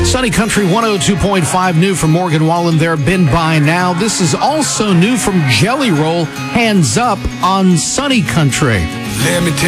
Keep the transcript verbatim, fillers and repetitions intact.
Sunny Country one oh two point five, new from Morgan Wallen there, Been By Now. This is also new from Jelly Roll, Hands Up on Sunny Country. Let me tell